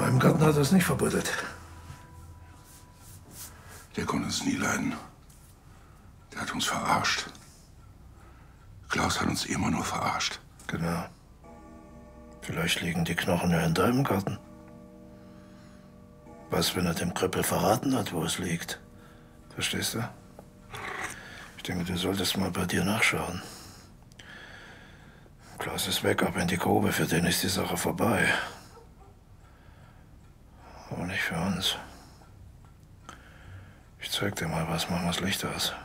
meinem Garten hat er es nicht verbuddelt. Der konnte uns nie leiden. Der hat uns verarscht. Klaus hat uns immer nur verarscht. Genau. Vielleicht liegen die Knochen ja in deinem Garten. Was, wenn er dem Kröppel verraten hat, wo es liegt? Verstehst du? Ich denke, du solltest mal bei dir nachschauen. Klaus ist weg, ab in die Grube. Für den ist die Sache vorbei. Aber nicht für uns. Ich zeig dir mal was, machen wir's Licht aus.